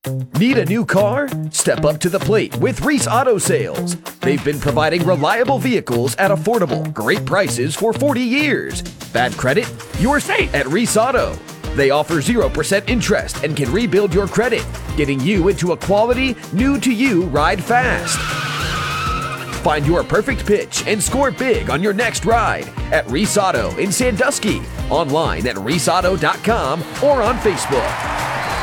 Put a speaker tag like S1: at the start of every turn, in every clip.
S1: Need a new car? Step up to the plate with Reese Auto Sales. They've been providing reliable vehicles at affordable, great prices for 40 years. Bad credit? You're safe at Reese Auto. They offer 0% interest and can rebuild your credit, getting you into a quality, new-to-you ride fast. Find your perfect pitch and score big on your next ride at Reese Auto in Sandusky, online at reeseauto.com or on Facebook.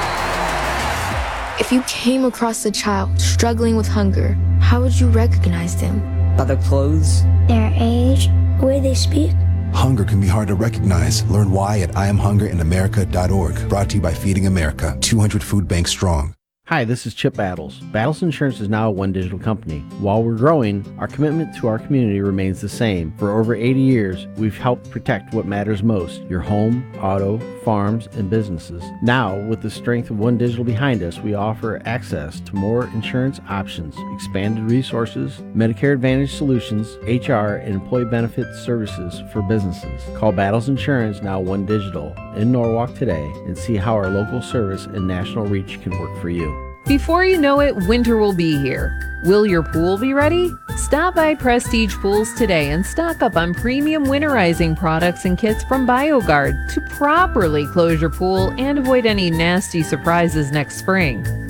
S2: If you came across a child struggling with hunger, how would you recognize them?
S3: By their clothes,
S4: their age, the way they speak.
S5: Hunger can be hard to recognize. Learn why at IamHungerInAmerica.org. Brought to you by Feeding America, 200 food banks strong.
S6: Hi, this is Chip Battles. Battles Insurance is now a One Digital company. While we're growing, our commitment to our community remains the same. For over 80 years, we've helped protect what matters most: your home, auto, farms, and businesses. Now, with the strength of One Digital behind us, we offer access to more insurance options, expanded resources, Medicare Advantage solutions, HR, and employee benefits services for businesses. Call Battles Insurance, now One Digital, in Norwalk today and see how our local service and national reach can work for you.
S7: Before you know it, winter will be here. Will your pool be ready? Stop by Prestige Pools today and stock up on premium winterizing products and kits from BioGuard to properly close your pool and avoid any nasty surprises next spring.